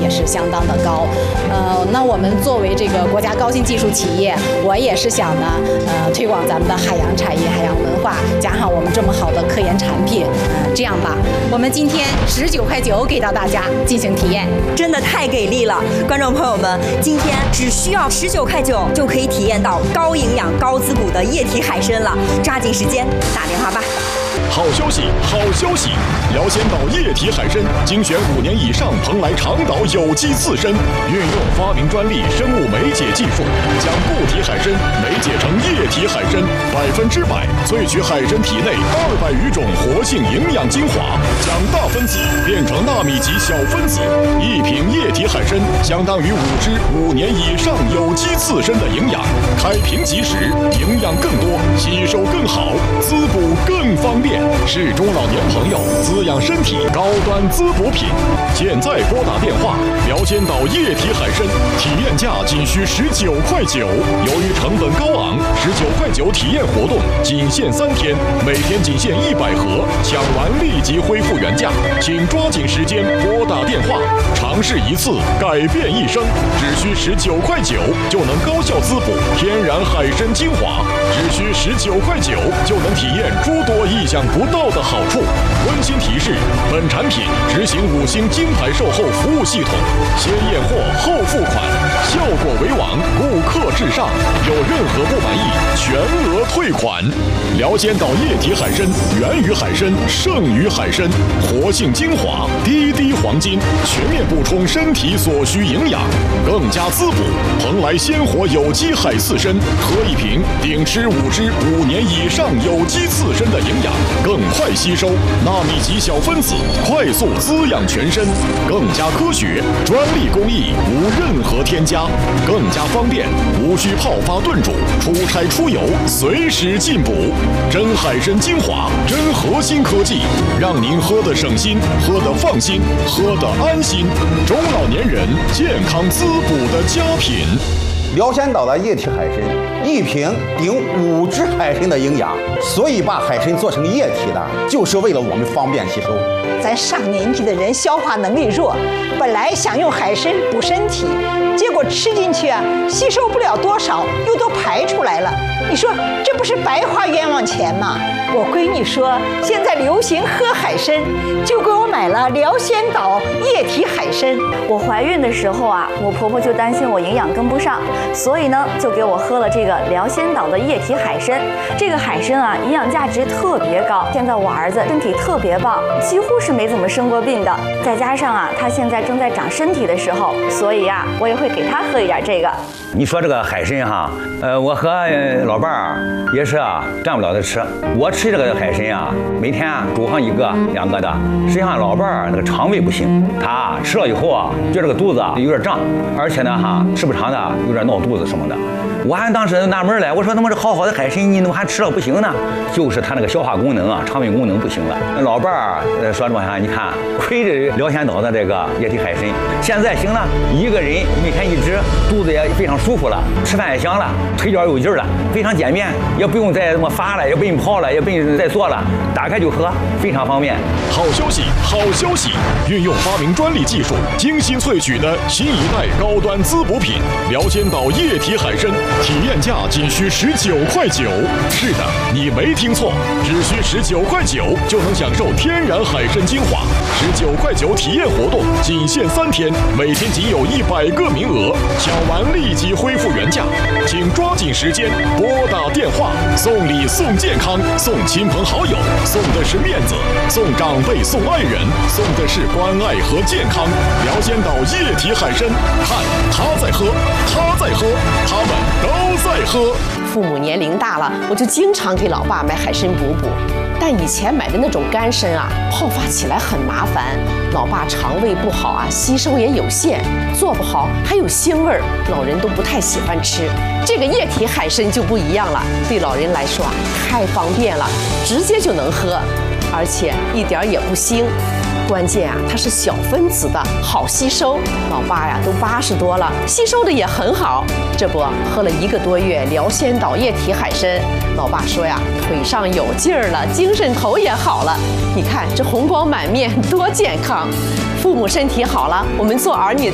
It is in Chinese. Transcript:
也是相当的高。那我们作为这个国家高新技术企业，我也是想呢，推广咱们的海洋产业、海洋文化，加上我们这么好的科研产品。这样吧，我们今天19.9块给到大家进行体验， 真的太给力了！观众朋友们，今天只需要19.9块就可以体验到高营养、高滋补的液体海参了，抓紧时间打电话吧。 好消息，好消息！辽仙岛液体海参精选5年以上蓬莱长岛有机刺参，运用发明专利生物酶解技术，将固体海参酶解成液体海参，100%萃取海参体内200余种活性营养精华，将大分子变成纳米级小分子。1瓶液体海参相当于5只5年以上有机刺参的营养，开瓶即食，营养更多，吸收更好，滋补更方便。是中老年朋友滋养身体高端滋补品。现在拨打电话，辽仙岛液体海参体验价仅需19.9。由于成本高昂，19.9体验活动仅限3天，每天仅限100盒，抢完立即恢复原价。请抓紧时间拨打电话，尝试一次改变一生，只需19.9就能高效滋补天然海参精华，只需19.9就能体验诸多意想不到的好处。温馨提示：本产品执行5星金牌售后服务系统，先验货后付款，效果为王，顾客至上。有任何不满意，全额退款。辽仙岛液体海参源于海参，胜于海参，活性精华，滴滴黄金，全面补充身体所需营养，更加滋补。蓬莱鲜活有机海刺参，喝1瓶顶吃5只5年以上有机刺参的营养，更快吸收纳米级小分子，快速滋养全身，更加科学，专利工艺，无任何添加，更加方便，无需泡发炖煮，出差出游随时进补。真海参精华，真核心科技，让您喝得省心，喝得放心，喝得安心。中老年人健康滋补的佳品。 辽仙岛的液体海参1瓶顶5只海参的营养，所以把海参做成液体的，就是为了我们方便吸收。 咱上年纪的人消化能力弱，本来想用海参补身体，结果吃进去啊，吸收不了多少，又都排出来了。你说这不是白花冤枉钱吗？我闺女说现在流行喝海参，就给我买了辽仙岛液体海参。 我怀孕的时候啊，我婆婆就担心我营养跟不上，所以呢就给我喝了这个辽仙岛的液体海参。这个海参啊，营养价值特别高。现在我儿子身体特别棒，几乎是没怎么生过病的。再加上啊，他现在正在长身体的时候，所以啊，我也会给他喝一点这个。 你说这个海参哈，我和老伴儿也是啊，占不了的吃。我吃这个海参啊，每天煮上1个2个的。实际上老伴儿那个肠胃不行，他吃了以后啊，觉得这个肚子有点胀，而且呢哈，时不常的有点闹肚子什么的。我还当时纳闷来，我说他妈这好好的海参，你怎么还吃了不行呢？就是他那个消化功能啊，肠胃功能不行了。老伴儿说这么哈，你看亏着辽仙岛的这个液体海参，现在行了，1个人每天1只，肚子也非常舒服了，吃饭也香了，腿脚有劲了，非常简便，也不用再这么发了，也不用泡了，也不用再做了，打开就喝，非常方便。 好消息，好消息！运用发明专利技术，精心萃取的新一代高端滋补品辽仙岛液体海参，体验价仅需19.9。是的，你没听错，只需19.9就能享受天然海参精华。19.9体验活动仅限3天，每天仅有100个名额，抢完立即恢复原价。请抓紧时间拨打电话，送礼送健康，送亲朋好友，送的是面子，送长辈送爱人，送的是关爱和健康。辽仙岛液体海参，看他在喝，他在喝，他们都在喝。 父母年龄大了，我就经常给老爸买海参补补。但以前买的那种干参啊，泡发起来很麻烦，老爸肠胃不好啊，吸收也有限，做不好还有腥味儿，老人都不太喜欢吃。这个液体海参就不一样了，对老人来说啊，太方便了，直接就能喝，而且一点也不腥。关键啊，它是小分子的，好吸收。老爸呀，都80多了，吸收的也很好。这不喝了1个多月辽仙岛液体海参，老爸说呀，腿上有劲儿了，精神头也好了。你看这红光满面，多健康！父母身体好了，我们做儿女的